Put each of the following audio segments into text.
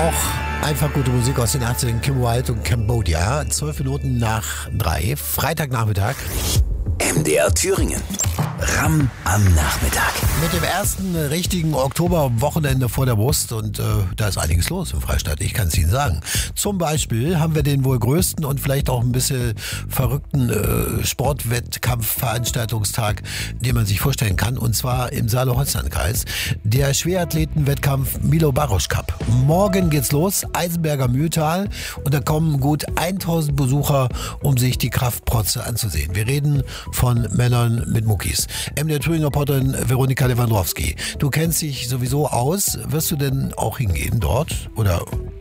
auch einfach gute Musik aus den 80ern, Kim Wilde und Cambodia. 12 Minuten nach 3, Freitagnachmittag. MDR Thüringen. Ramm am Nachmittag. Mit dem ersten richtigen Oktoberwochenende vor der Brust und da ist einiges los im Freistaat, ich kann es Ihnen sagen. Zum Beispiel haben wir den wohl größten und vielleicht auch ein bisschen verrückten Sportwettkampfveranstaltungstag, den man sich vorstellen kann, und zwar im Saale-Holzland-Kreis. Der Schwerathletenwettkampf Milo Barosch Cup. Morgen geht's los, Eisenberger Mühltal, und da kommen gut 1000 Besucher, um sich die Kraftprotze anzusehen. Wir reden von Männern mit Muckis. MDR Thüringen-Reporterin Veronika Lewandowski. Du kennst dich sowieso aus. Wirst du denn auch hingehen dort? Oder?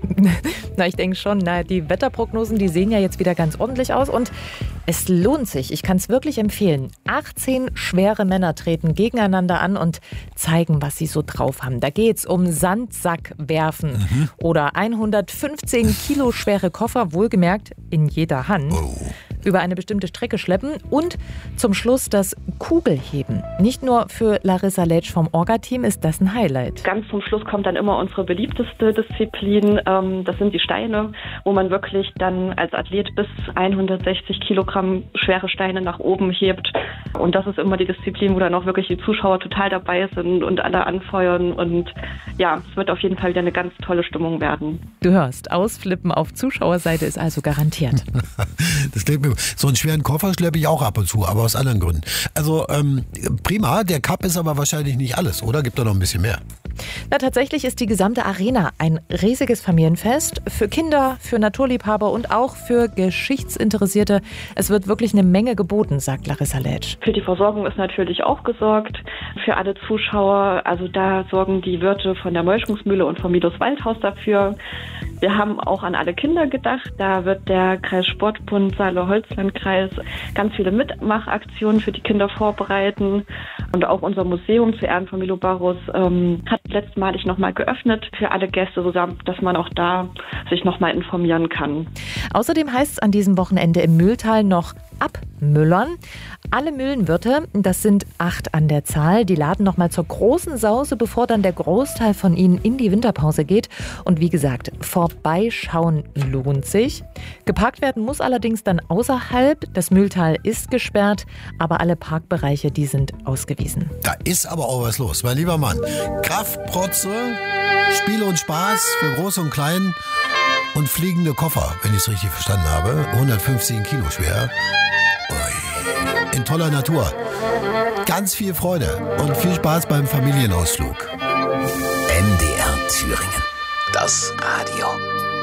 Na, ich denke schon. Die Wetterprognosen, die sehen ja jetzt wieder ganz ordentlich aus. Und es lohnt sich. Ich kann es wirklich empfehlen. 18 schwere Männer treten gegeneinander an und zeigen, was sie so drauf haben. Da geht es um Sandsackwerfen oder 115 Kilo schwere Koffer, wohlgemerkt in jeder Hand. Über eine bestimmte Strecke schleppen und zum Schluss das Kugelheben. Nicht nur für Larissa Letsch vom Orga-Team ist das ein Highlight. Ganz zum Schluss kommt dann immer unsere beliebteste Disziplin. Das sind die Steine, wo man wirklich dann als Athlet bis 160 Kilogramm schwere Steine nach oben hebt. Und das ist immer die Disziplin, wo dann auch wirklich die Zuschauer total dabei sind und alle anfeuern. Und ja, es wird auf jeden Fall wieder eine ganz tolle Stimmung werden. Du hörst, Ausflippen auf Zuschauerseite ist also garantiert. Das klingt mir, so einen schweren Koffer schleppe ich auch ab und zu, aber aus anderen Gründen. Also prima, der Cup ist aber wahrscheinlich nicht alles, oder? Gibt da noch ein bisschen mehr? Na, tatsächlich ist die gesamte Arena ein riesiges Familienfest für Kinder, für Naturliebhaber und auch für Geschichtsinteressierte. Es wird wirklich eine Menge geboten, sagt Larissa Letsch. Für die Versorgung ist natürlich auch gesorgt, für alle Zuschauer. Also da sorgen die Wirte von der Molschungsmühle und vom Milos Waldhaus dafür. Wir haben auch an alle Kinder gedacht. Da wird der Kreissportbund Saale-Holzland-Kreis ganz viele Mitmachaktionen für die Kinder vorbereiten. Und auch unser Museum zu Ehren von Milo Barosch hat letztmalig nochmal geöffnet für alle Gäste, dass man auch da sich nochmal informieren kann. Außerdem heißt es an diesem Wochenende im Mühltal noch abmüllern. Alle Mühlenwirte, das sind 8 an der Zahl, die laden nochmal zur großen Sause, bevor dann der Großteil von ihnen in die Winterpause geht. Und wie gesagt, vorbeischauen lohnt sich. Geparkt werden muss allerdings dann außerhalb. Das Mühltal ist gesperrt, aber alle Parkbereiche, die sind ausgewiesen. Da ist aber auch was los, mein lieber Mann. Kraftprotze, Spiele und Spaß für Groß und Klein und fliegende Koffer, wenn ich es richtig verstanden habe. 115 Kilo schwer. Ui. In toller Natur. Ganz viel Freude und viel Spaß beim Familienausflug. MDR Thüringen. Das Radio.